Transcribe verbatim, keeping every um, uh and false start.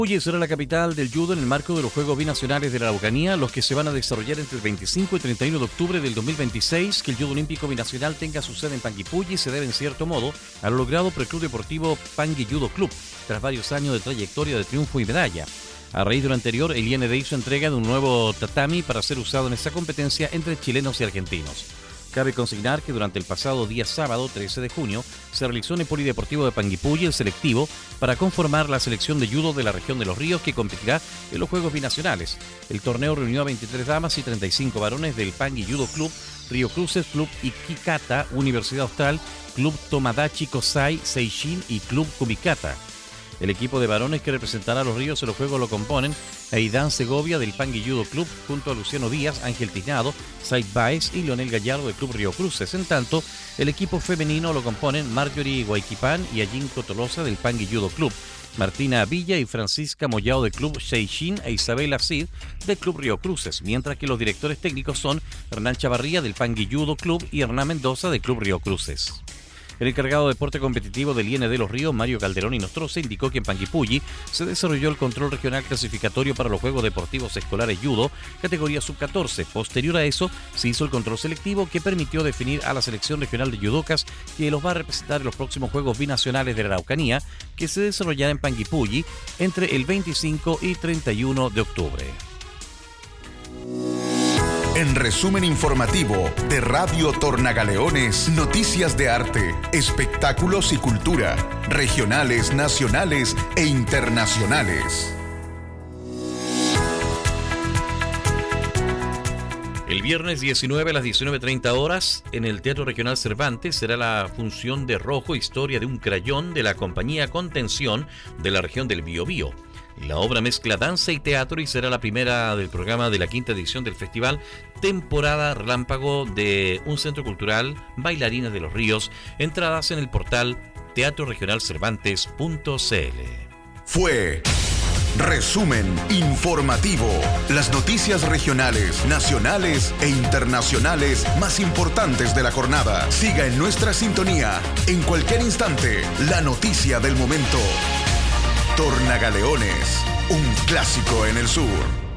Panguipulli será la capital del judo en el marco de los Juegos Binacionales de la Araucanía, los que se van a desarrollar entre el veinticinco y treinta y uno de octubre del dos mil veintiséis. Que el judo olímpico binacional tenga su sede en Panguipulli se debe en cierto modo a lo logrado por el Club Deportivo Pangui Judo Club, tras varios años de trayectoria de triunfo y medalla. A raíz de lo anterior, el I N D hizo entrega de un nuevo tatami para ser usado en esta competencia entre chilenos y argentinos. Cabe consignar que durante el pasado día sábado, trece de junio, se realizó en el Polideportivo de Panguipulli el selectivo para conformar la selección de judo de la región de Los Ríos que competirá en los Juegos Binacionales. El torneo reunió a veintitrés damas y treinta y cinco varones del Pangui Judo Club, Río Cruces, Club Ikikata, Universidad Austral, Club Tomadachi Kosai Seishin y Club Kumikata. El equipo de varones que representará a Los Ríos en los Juegos lo componen Aidán Segovia del Pangui Judo Club junto a Luciano Díaz, Ángel Tiznado, Said Baez y Leonel Gallardo del Club Río Cruces. En tanto, el equipo femenino lo componen Marjorie Guayquipán y Ayinco Tolosa del Pangui Judo Club, Martina Villa y Francisca Mollao del Club Seishin e Isabela Cid del Club Río Cruces, mientras que los directores técnicos son Hernán Chavarría del Pangui Judo Club y Hernán Mendoza del Club Río Cruces. El encargado de deporte competitivo del I N D Los Ríos, Mario Calderón y Nostroza, indicó que en Panguipulli se desarrolló el control regional clasificatorio para los Juegos Deportivos Escolares Judo, categoría sub catorce. Posterior a eso, se hizo el control selectivo que permitió definir a la selección regional de judocas que los va a representar en los próximos Juegos Binacionales de la Araucanía, que se desarrollará en Panguipulli entre el veinticinco y treinta y uno de octubre. En resumen informativo de Radio Tornagaleones, noticias de arte, espectáculos y cultura, regionales, nacionales e internacionales. El viernes diecinueve a las diecinueve treinta horas, en el Teatro Regional Cervantes, será la función de Rojo, Historia de un Crayón de la compañía Contención de la región del Biobío. La obra mezcla danza y teatro y será la primera del programa de la quinta edición del festival Temporada Relámpago de un Centro Cultural Bailarines de los Ríos. Entradas en el portal teatro regional cervantes punto c l. Fue Resumen Informativo. Las noticias regionales, nacionales e internacionales más importantes de la jornada. Siga en nuestra sintonía. En cualquier instante, la noticia del momento. Tornagaleones, un clásico en el sur.